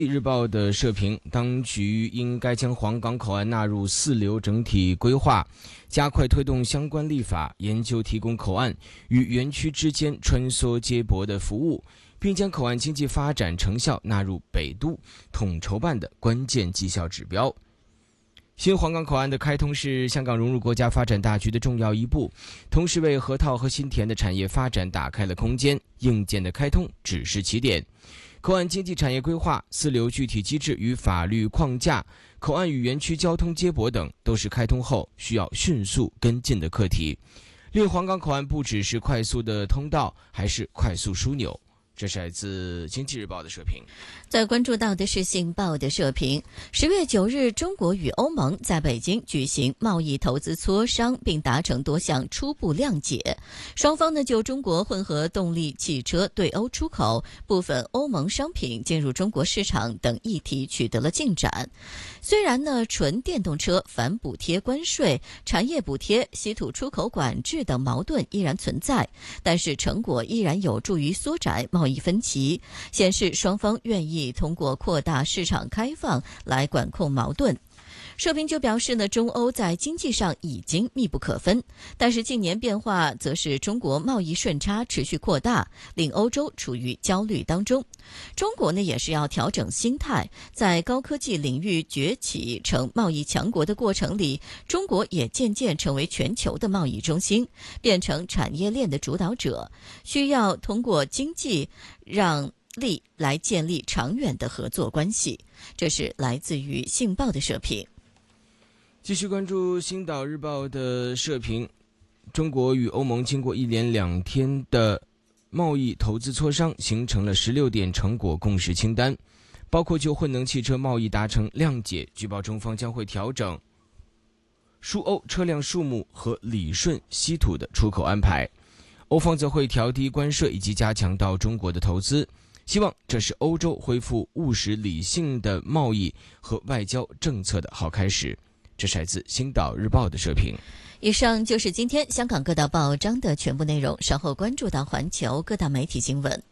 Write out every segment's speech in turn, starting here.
日报的社评，当局应该将黄冈口岸纳入4流整体规划，加快推动相关立法，研究提供口岸与园区之间穿梭接驳的服务，并将口岸经济发展成效纳入北都统筹办的关键绩效指标。新黄冈口岸的开通是香港融入国家发展大局的重要一步，同时为河套和新田的产业发展打开了空间。硬件的开通只是起点。口岸经济产业规划、4流具体机制与法律框架、口岸与园区交通接驳等，都是开通后需要迅速跟进的课题。令黄冈口岸不只是快速的通道，还是快速枢纽。这是来自经济日报的社评。 在关注到的是信报的社评，10月9日，中国与欧盟在北京举行贸易投资磋商，并达成多项初步谅解。双方呢就中国混合动力汽车对欧出口、部分欧盟商品进入中国市场等议题取得了进展。虽然呢纯电动车反补贴关税、产业补贴、稀土出口管制等矛盾依然存在，但是成果依然有助于缩窄贸易分歧，显示双方愿意通过扩大市场开放来管控矛盾。社评就表示呢，中欧在经济上已经密不可分，但是近年变化则是中国贸易顺差持续扩大，令欧洲处于焦虑当中。中国呢也是要调整心态，在高科技领域崛起成贸易强国的过程里，中国也渐渐成为全球的贸易中心，变成产业链的主导者，需要通过经济让利来建立长远的合作关系。这是来自于信报的社评。 继续关注星岛日报的社评，中国与欧盟经过1连2天的贸易投资磋商，形成了16点成果共识清单，包括就混能汽车贸易达成谅解，据报中方将会调整输欧车辆数目和理顺稀土的出口安排，欧方则会调低关税以及加强到中国的投资，希望这是欧洲恢复务实理性的贸易和外交政策的好开始。这是来自星岛日报的社评。 以上就是今天香港各大报章的全部内容，稍后关注到环球各大媒体新闻。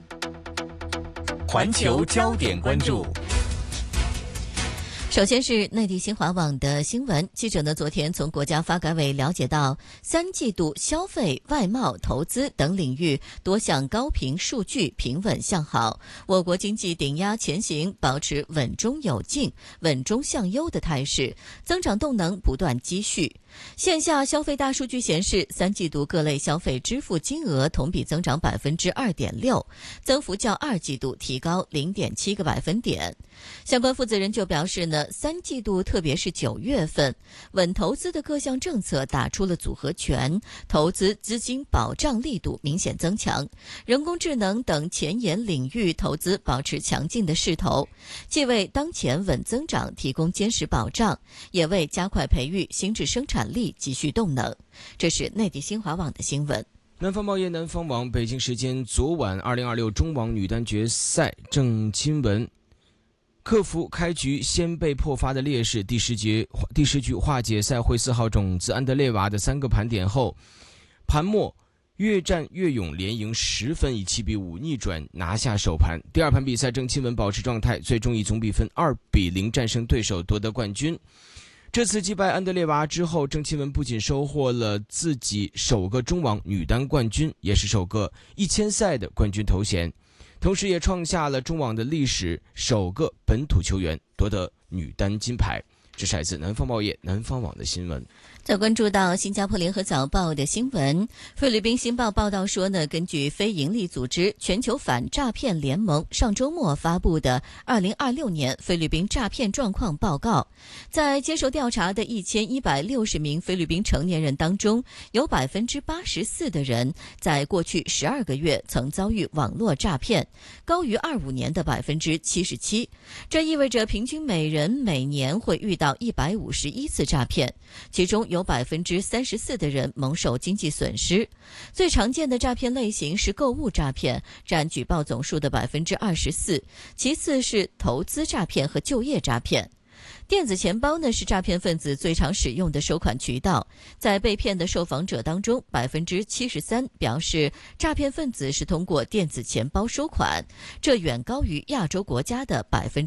环球焦点关注。 首先是内地新华网的新闻，记者呢昨天从国家发改委了解到，3季度消费、外贸、投资等领域多项高频数据平稳向好，我国经济顶压前行，保持稳中有进、稳中向优的态势，增长动能不断积蓄。线下消费大数据显示，3季度各类消费支付金额同比增长 2.6%， 增幅较2季度提高 0.7个百分点。相关负责人就表示呢，3季度特别是9月份，稳投资的各项政策打出了组合拳，投资资金保障力度明显增强，人工智能等前沿领域投资保持强劲的势头，既为当前稳增长提供坚实保障，也为加快培育新质生产力积蓄动能。这是内地新华网的新闻。 南方报业南方网北京时间昨晚2026中网女单决赛郑钦文克服开局先被破发的劣势，第十局化解赛会4号种子安德烈娃的3个盘点后，盘末越战越勇，连赢10分，以7比5逆转拿下首盘。第2盘比赛郑钦文保持状态，最终以总比分2比0战胜对手夺得冠军。这次击败安德烈娃之后，郑钦文不仅收获了自己首个中网女单冠军，也是首个1000赛的冠军头衔，同时也创下了中网的历史首个本土球员夺得女单金牌。这是来自南方报业南方网的新闻。 再关注到新加坡联合早报的新闻，菲律宾新报报道说呢，根据非营利组织全球反诈骗联盟上周末发布的2026年菲律宾诈骗状况报告，在接受调查的1160名菲律宾成年人当中，有 84% 的人在过去12个月曾遭遇网络诈骗，高于25年的 77%。 这意味着平均每人每年会遇到151次诈骗，其中有34%的人蒙受经济损失。最常见的诈骗类型是购物诈骗，占举报总数的 24%， 其次是投资诈骗和就业诈骗。 电子钱包呢是诈骗分子最常使用的收款渠道，在被骗的受访者当中，73%表示诈骗分子是通过电子钱包收款，这远高于亚洲国家的